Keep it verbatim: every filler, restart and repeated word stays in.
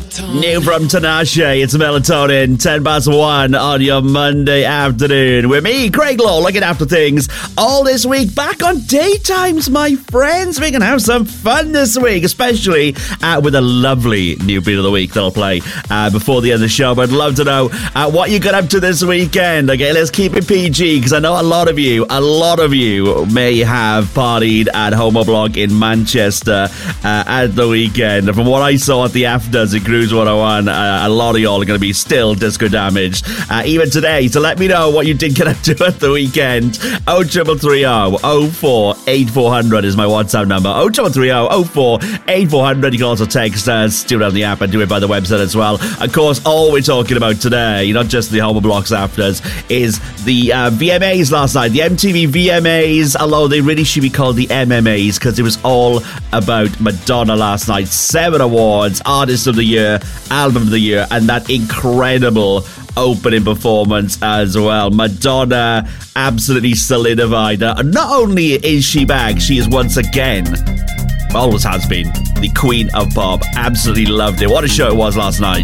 New from Tinashe, it's Melatonin, ten past one on your Monday afternoon. With me, Craig Law, looking after things all this week. Back on daytimes, my friends. We're going to have some fun this week, especially uh, with a lovely new beat of the week that'll play uh, before the end of the show. But I'd love to know uh, what you got up to this weekend. Okay, let's keep it P G, because I know a lot of you, a lot of you may have partied at Homoblog in Manchester uh, at the weekend. From what I saw at the afters in Cruise one oh one, uh, a lot of y'all are going to be still disco damaged uh, even today. So let me know what you did get up to at the weekend. oh three three oh oh four eight four hundred is my WhatsApp number. oh three three oh oh four eight four hundred. You can also text us, do it on the app, and do it by the website as well. Of course, all we're talking about today, not just the Homoblog's afters, is the uh, V M As last night. The M T V V M As, although they really should be called the M M As, because it was all about Madonna last night. Seven awards, Artist of the Year, Album of the Year, and that incredible opening performance as well. Madonna absolutely solidified. Uh, not only is she back, she is once again, always has been, the Queen of Pop. Absolutely loved it. What a show it was last night.